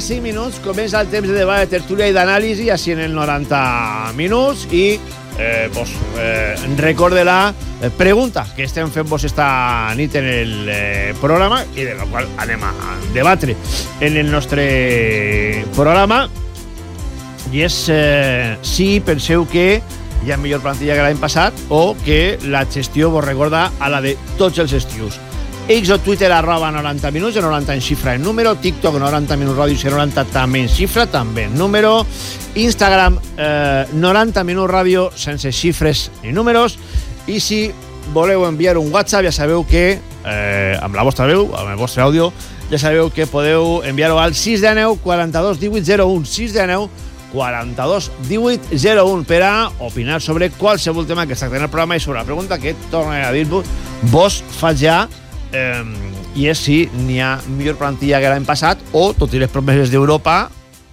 5 minuts comença el temps de debat, de tertúlia i d'anàlisi així en el 90 minuts i recorde la pregunta que estem fent vos esta nit en el programa i de la qual anem a debatre en el nostre programa i és si penseu que hi ha millor plantilla que l'any passat o que la gestió vos recorda a la de tots els estius. X o Twitter @90 minuts, 90 en xifra en número, TikTok 90 minuts ràdio i 90 també en xifra, també en número, Instagram 90 minuts ràdio sense xifres ni números, i si voleu enviar un WhatsApp ja sabeu que amb la vostra veu, amb el vostre àudio, ja sabeu que podeu enviar-ho al 619 42 18 01, 619 42 18 01 per a opinar sobre qualsevol tema que està en el programa i sobre la pregunta que, torno a dir-vos, vos faig ja, i és si n'hi ha millor plantilla que l'any passat o, tot i les promeses d'Europa,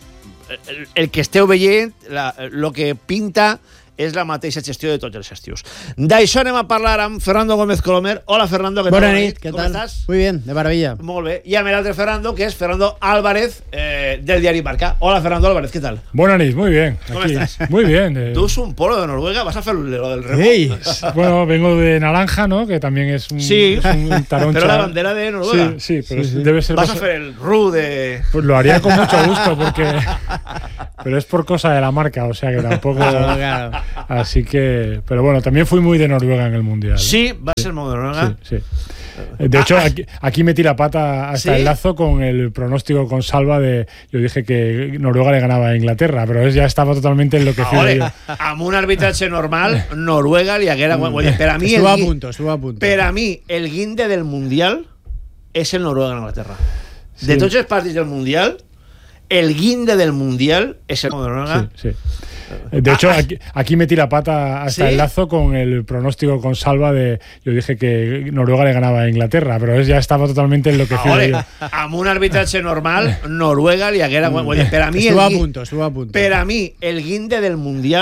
el que esteu veient, el que pinta és la mateixa gestió de tots els estius. D'això anem a parlar amb Fernando Gómez Colomer. Hola, Fernando. Bona nit, ¿qué tal? ¿Cómo estás? Muy bien, de maravilla. Molt bé. I amb l'altre Fernando, que és Fernando Álvarez, del diari Marca. Hola, Fernando Álvarez, ¿qué tal? Buena nit, muy bien. ¿Cómo estás? Muy bien. Tú es un polo de Noruega, vas a hacer lo del remo. Hey. Bueno, vengo de naranja, ¿no? Que también es un, sí, es un taroncha. Pero la bandera de Noruega. Sí, pero sí. debe ser... Vas a hacer el RU de... Pues lo haría con mucho gusto, porque... Pero es por cosa de la marca, o sea que tampoco... Claro. Así que... Pero bueno, también fui muy de Noruega en el Mundial. Sí, va a ser muy de Noruega. Sí. De hecho, aquí metí la pata hasta el lazo con el pronóstico con Salva de... Yo dije que Noruega le ganaba a Inglaterra, pero ya estaba totalmente enloquecido. Amb un arbitratge normal, Noruega li haguera... Per a mi estuvo a punto. Per a mi, el guinde del Mundial és el Noruega-Anglaterra. De tots els partits del Mundial, el guinde del Mundial és el Noruega. Sí. De hecho, aquí metí la pata hasta el lazo con el pronóstico con Salva de... Yo dije que Noruega le ganaba a Inglaterra, pero ya estaba totalmente enloquecido. Amb un arbitratge normal, Noruega li haguera... Per a mi, estuvo a punto. Per a mi, el guinde del Mundial